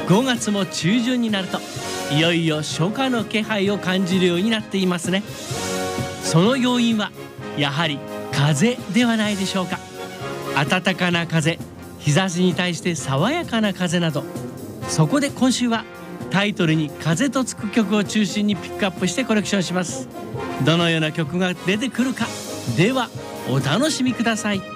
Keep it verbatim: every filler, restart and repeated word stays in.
ごがつも中旬になるといよいよ初夏の気配を感じるようになっていますね。その要因はやはり風ではないでしょうか。暖かな風、日差しに対して爽やかな風など、そこで今週はタイトルに風とつく曲を中心にピックアップしてコレクションします。どのような曲が出てくるか、ではお楽しみください。